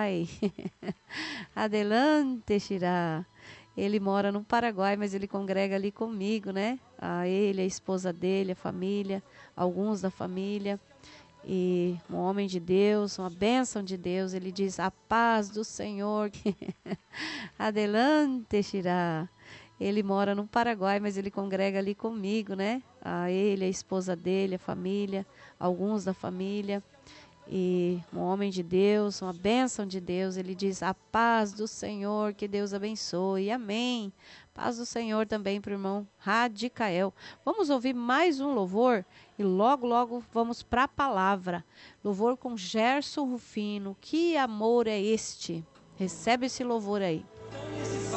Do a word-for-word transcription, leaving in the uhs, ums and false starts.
Paraguai. Adelante, Xirá. Ele mora no Paraguai, mas ele congrega ali comigo, né? A ele, a esposa dele, a família, alguns da família. E um homem de Deus, uma bênção de Deus. Ele diz, a paz do Senhor. Adelante, Xirá. Ele mora no Paraguai, mas ele congrega ali comigo, né? A ele, a esposa dele, a família, alguns da família. E um homem de Deus, uma bênção de Deus. Ele diz, a paz do Senhor, que Deus abençoe. Amém. Paz do Senhor também para o irmão Radicael. Vamos ouvir mais um louvor e logo, logo vamos para a palavra. Louvor com Gerson Rufino. Que amor é este? Recebe esse louvor aí.